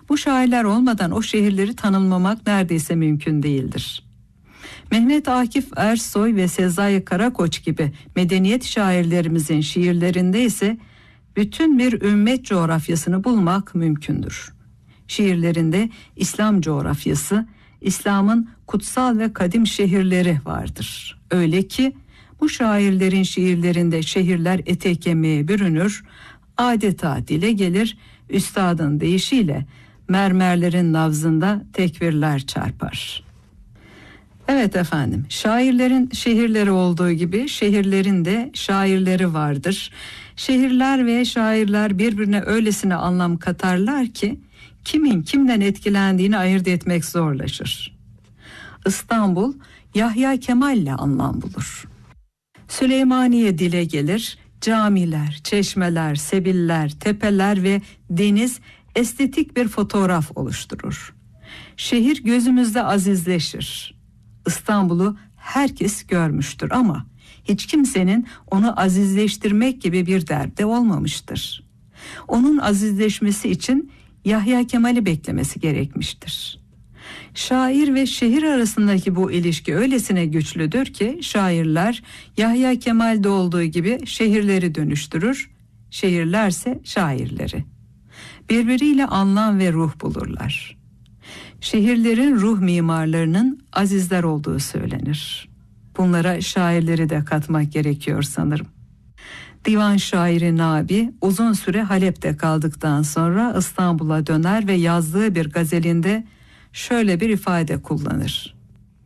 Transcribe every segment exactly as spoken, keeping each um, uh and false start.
Bu şairler olmadan o şehirleri tanımlamak neredeyse mümkün değildir. Mehmet Akif Ersoy ve Sezai Karakoç gibi medeniyet şairlerimizin şiirlerinde ise bütün bir ümmet coğrafyasını bulmak mümkündür. Şiirlerinde İslam coğrafyası, İslam'ın kutsal ve kadim şehirleri vardır. Öyle ki bu şairlerin şiirlerinde şehirler ete kemiğe bürünür, adeta dile gelir, üstadın deyişiyle mermerlerin nabzında tekbirler çarpar. Evet efendim, şairlerin şehirleri olduğu gibi şehirlerin de şairleri vardır. Şehirler ve şairler birbirine öylesine anlam katarlar ki kimin kimden etkilendiğini ayırt etmek zorlaşır. İstanbul, Yahya Kemal'le anlam bulur. Süleymaniye dile gelir, camiler, çeşmeler, sebiller, tepeler ve deniz estetik bir fotoğraf oluşturur. Şehir gözümüzde azizleşir. İstanbul'u herkes görmüştür ama hiç kimsenin onu azizleştirmek gibi bir derdi olmamıştır. Onun azizleşmesi için Yahya Kemal'i beklemesi gerekmiştir. Şair ve şehir arasındaki bu ilişki öylesine güçlüdür ki şairler Yahya Kemal'de olduğu gibi şehirleri dönüştürür, şehirlerse şairleri. Birbiriyle anlam ve ruh bulurlar. Şehirlerin ruh mimarlarının azizler olduğu söylenir. Bunlara şairleri de katmak gerekiyor sanırım. Divan şairi Nabi uzun süre Halep'te kaldıktan sonra İstanbul'a döner ve yazdığı bir gazelinde şöyle bir ifade kullanır.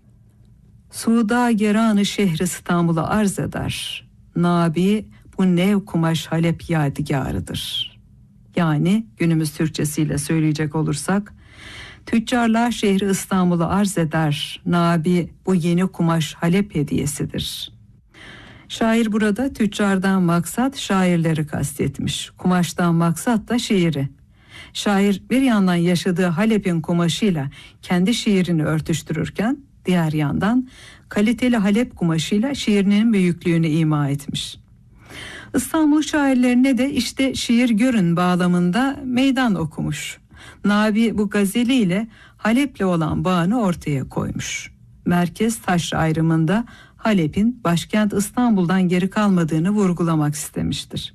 Suda geranı şehri İstanbul'a arz eder. Nabi bu nev kumaş Halep yadigarıdır. Yani günümüz Türkçesiyle söyleyecek olursak, tüccarlar şehri İstanbul'a arz eder. Nabi bu yeni kumaş Halep hediyesidir. Şair burada tüccardan maksat şairleri kastetmiş. Kumaştan maksat da şiiri. Şair bir yandan yaşadığı Halep'in kumaşıyla kendi şiirini örtüştürürken diğer yandan kaliteli Halep kumaşıyla şiirinin büyüklüğünü ima etmiş. İstanbul şairlerine de işte şiir görün bağlamında meydan okumuş. Nabi bu gazeliyle Halep'le olan bağını ortaya koymuş. Merkez taşra ayrımında Halep'in başkent İstanbul'dan geri kalmadığını vurgulamak istemiştir.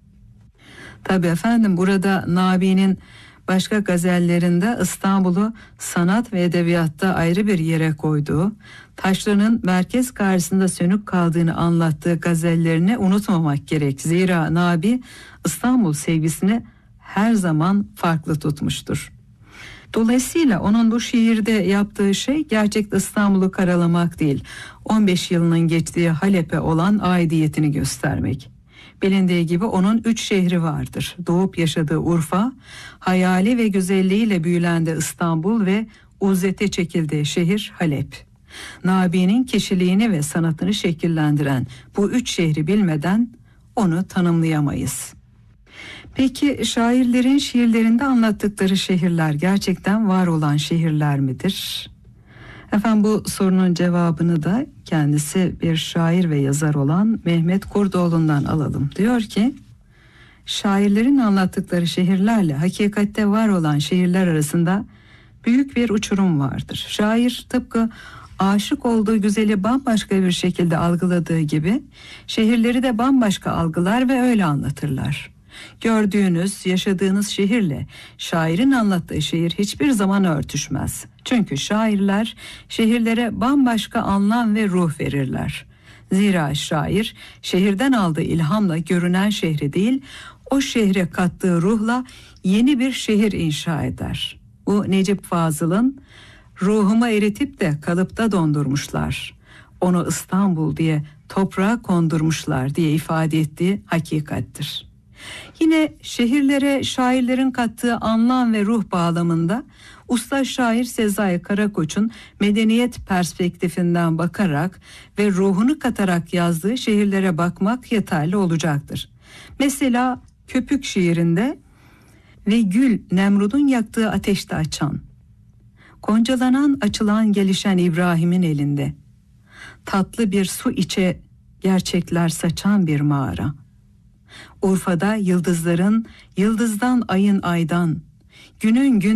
Tabii efendim, burada Nabi'nin başka gazellerinde İstanbul'u sanat ve edebiyatta ayrı bir yere koyduğu, taşranın merkez karşısında sönük kaldığını anlattığı gazellerini unutmamak gerek. Zira Nabi İstanbul sevgisini her zaman farklı tutmuştur. Dolayısıyla onun bu şiirde yaptığı şey gerçekte İstanbul'u karalamak değil, on beş yılının geçtiği Halep'e olan aidiyetini göstermek. Bilindiği gibi onun üç şehri vardır. Doğup yaşadığı Urfa, hayali ve güzelliğiyle büyülendi İstanbul ve uzete çekildiği şehir Halep. Nabi'nin kişiliğini ve sanatını şekillendiren bu üç şehri bilmeden onu tanımlayamayız. Peki şairlerin şiirlerinde anlattıkları şehirler gerçekten var olan şehirler midir? Efendim, bu sorunun cevabını da kendisi bir şair ve yazar olan Mehmet Kurdoğlu'ndan alalım. Diyor ki, şairlerin anlattıkları şehirlerle hakikatte var olan şehirler arasında büyük bir uçurum vardır. Şair tıpkı aşık olduğu güzeli bambaşka bir şekilde algıladığı gibi şehirleri de bambaşka algılar ve öyle anlatırlar. Gördüğünüz, yaşadığınız şehirle şairin anlattığı şehir hiçbir zaman örtüşmez. Çünkü şairler şehirlere bambaşka anlam ve ruh verirler. Zira şair şehirden aldığı ilhamla görünen şehri değil, o şehre kattığı ruhla yeni bir şehir inşa eder. Bu Necip Fazıl'ın "Ruhuma eritip de kalıpta dondurmuşlar, onu İstanbul diye toprağa kondurmuşlar" diye ifade ettiği hakikattir. Yine şehirlere şairlerin kattığı anlam ve ruh bağlamında usta şair Sezai Karakoç'un medeniyet perspektifinden bakarak ve ruhunu katarak yazdığı şehirlere bakmak yeterli olacaktır. Mesela Köpük şiirinde "Ve gül Nemrud'un yaktığı ateşte açan, goncalanan açılan gelişen İbrahim'in elinde, tatlı bir su içe gerçekler saçan bir mağara. Urfa'da yıldızların, yıldızdan ayın aydan, günün gün